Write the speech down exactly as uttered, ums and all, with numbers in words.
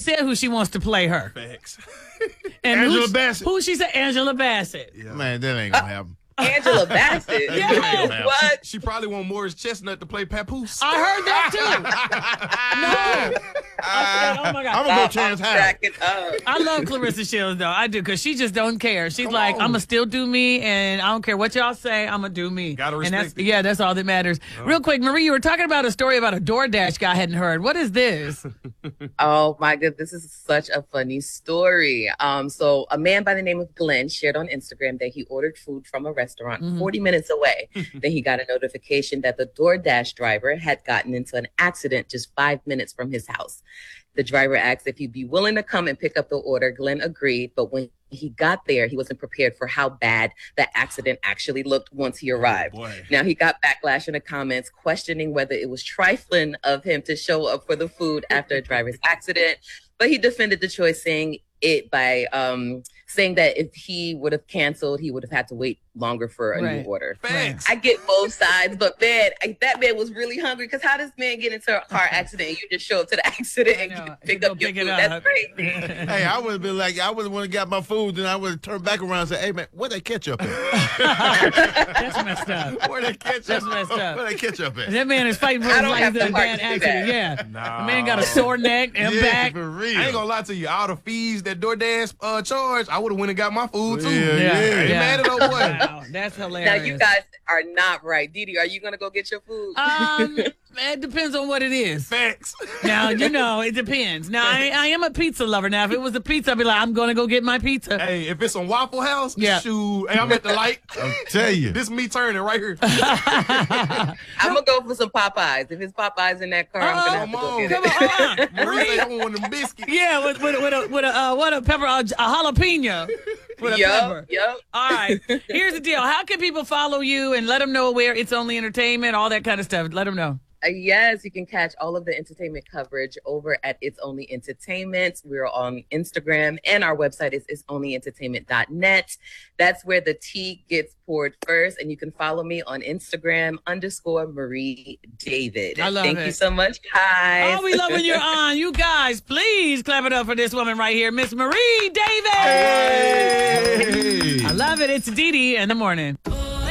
said who she wants to play her. Facts. And Angela who, Bassett. Who she said? Angela Bassett. Yeah. Man, that ain't gonna happen. Angela Bassett. Yes. What? She probably want Morris Chestnut to play Papoose. I heard that too. No. I said, oh my God. I'm gonna go I'm Chance Howard. cracking up. I love Clarissa Shields though. I do because she just don't care. She's Come like, on. I'm gonna still do me, and I don't care what y'all say. I'm gonna do me. Gotta and respect that's it. yeah, that's all that matters. Real quick, Marie, you were talking about a story about a DoorDash guy I hadn't heard. What is this? Oh my God, this is such a funny story. Um, so a man by the name of Glenn shared on Instagram that he ordered food from a restaurant Mhm. forty minutes away. Then he got a notification that the DoorDash driver had gotten into an accident just five minutes from his house. The driver asked if he'd be willing to come and pick up the order. Glenn agreed, but when he got there, he wasn't prepared for how bad the accident actually looked once he arrived. Oh, boy. Now, he got backlash in the comments questioning whether it was trifling of him to show up for the food after a driver's accident, but he defended the choice, saying it by um, saying that if he would have canceled, he would have had to wait longer for a Right. new order. Facts. I get both sides, but man, I, that man was really hungry because how does man get into a car accident and you just show up to the accident and I know. pick Go up your pick it food? up. That's crazy. Hey, I would have been like, I would have want to got my food, then I would have turned back around and said, "Hey man, where that ketchup at? That's messed up. Where that ketchup? That's messed up. Where that ketchup at?" That man is fighting for I his don't life have in the a heart bad to do accident. that. Yeah. Nah. The man got a sore neck and Yeah, back. for real. I ain't gonna lie to you. All the fees that DoorDash uh, charge, I would have went and got my food too. Yeah, yeah. I ain't mad at old boy. Wow, that's hilarious. Now you guys are not right. Didi, are you gonna go get your food? Um, it depends on what it is. Facts. Now, you know, it depends. Now, I, I am a pizza lover. Now, if it was a pizza, I'd be like, I'm going to go get my pizza. Hey, if it's on Waffle House, Yeah. shoot, hey, I'm at the light. I'll tell you. This me turning right here. I'm gonna go for some Popeyes. If it's Popeyes in that car, I'm gonna have to Come go on. get Come it. on, uh-uh. Marie say I want one of them biscuits. Yeah, with, with, with a, with a uh, what a pepper, a, a jalapeno. With a Yup, pepper. yup. All right. Here's the deal. How can people follow you and let them know where It's Only Entertainment, all that kind of stuff? Let them know. Uh, yes, you can catch all of the entertainment coverage over at It's Only Entertainment. We're on Instagram, and our website is its only entertainment dot net. That's where the tea gets poured first, and you can follow me on Instagram underscore Marie David. I love Thank it. you so much, guys. Oh, we love when you're on. You guys, please clap it up for this woman right here, Miss Marie David. Hey. I love it. It's Dee Dee in the morning.